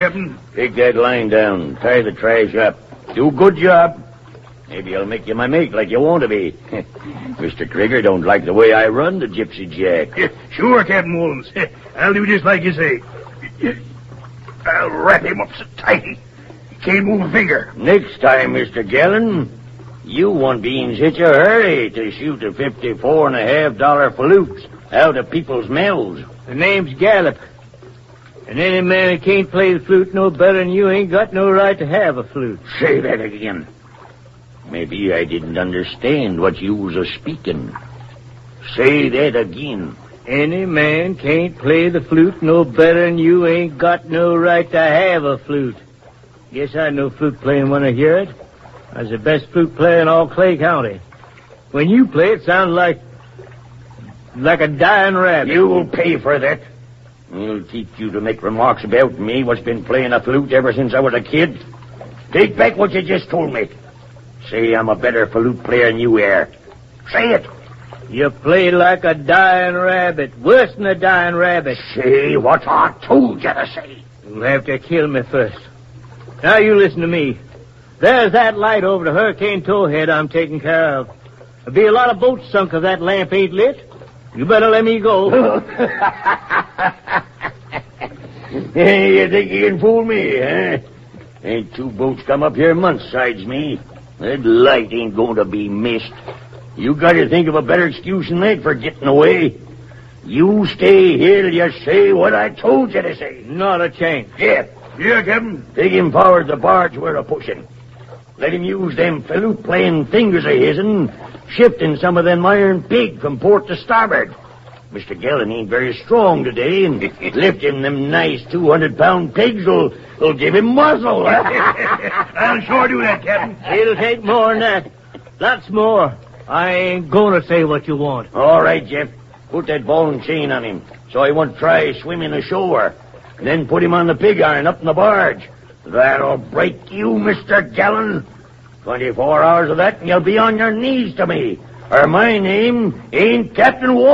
Captain. Take that line down. Tie the trash up. Do a good job. Maybe I'll make you my mate like you want to be. Mr. Krieger don't like the way I run the Gypsy Jack. Sure, Captain Wolves. I'll do just like you say. I'll wrap him up so tight he can't move a finger. Next time, Mr. Gellin, you won't be in such a hurry to shoot a $54.50 flute out of people's mouths. The name's Gallup. And any man that can't play the flute no better than you ain't got no right to have a flute. Say that again. Maybe I didn't understand what you was a-speaking. Say that again. Any man can't play the flute no better than you ain't got no right to have a flute. Guess I know flute playing when I hear it. I was the best flute player in all Clay County. When you play it sounds like a dying rabbit. You'll pay for that. I'll teach you to make remarks about me what's been playing a flute ever since I was a kid. Take back what you just told me. Say I'm a better flute player than you are. Say it. You play like a dying rabbit. Worse than a dying rabbit. Say what I told you to say. You'll have to kill me first. Now you listen to me. There's that light over the Hurricane Towhead I'm taking care of. There'll be a lot of boats sunk if that lamp ain't lit. You better let me go. You think you can fool me, huh? Ain't two boats come up here months sides me. That light ain't going to be missed. You got to think of a better excuse than that for getting away. You stay here till you say what I told you to say. Not a chance. Yeah, Captain. take him forward the barge we're a-pushing. Let him use them flute-playing fingers of his'n, shifting some of them iron pig from port to starboard. Mr. Gellin ain't very strong today, and lifting them nice 200-pound pigs will give him muzzle. I'll sure do that, Captain. It'll take more than that. Lots more. I ain't gonna say what you want. All right, Jeff. Put that ball and chain on him, so he won't try swimming ashore. And then put him on the pig iron up in the barge. That'll break you, Mr. Gellin. 24 hours of that, and you'll be on your knees to me. Or my name ain't Captain Wolf.